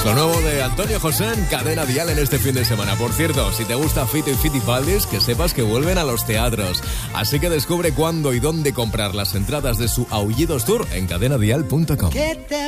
Lo nuevo de Antonio José en Cadena Dial en este fin de semana. Por cierto, si te gusta Fito y Fitipaldis, que sepas que vuelven a los teatros. Así que descubre cuándo y dónde comprar las entradas de su Aullidos Tour en cadenadial.com.